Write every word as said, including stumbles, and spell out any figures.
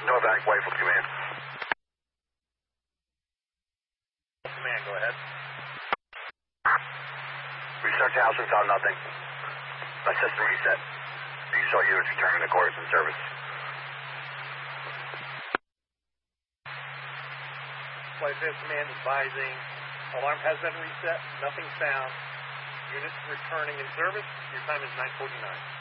Novak, Whitefield Command. Command, go ahead. Restart to house and found nothing. My system reset. These all units returning to quarters and service. Whitefield Command advising alarm has been reset, nothing found. Units returning in service. Your time is nine forty-nine.